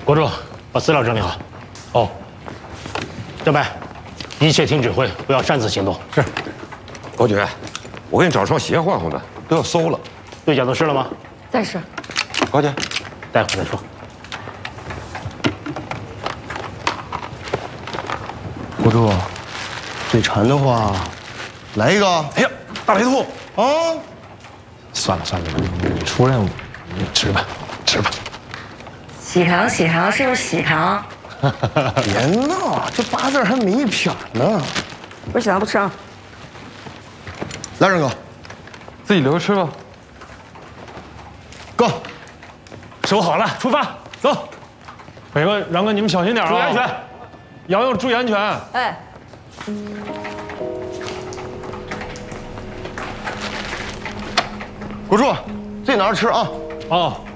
国柱，把资料整理好。哦，郑白，一切听指挥，不要擅自行动。 是。国爵，我给你找双鞋换换的，都要馊了。 对讲都试了吗？ 在试。 国爵， 待会儿再说。 国柱，嘴馋的话，来一个。 哎呀，大白兔啊！ 算了，你出任务，你吃吧，吃吧。 喜糖，喜糖，是不是喜糖？ 别闹，这8字还没一撇呢。 不是喜糖不吃啊。 来人哥， 自己留着吃吧。 哥， 收好了，出发，走。北哥、穰哥，你们小心点啊！ 注意安全。 瑶瑶，注意安全。 哎。 国柱，自己拿着吃啊。 哦。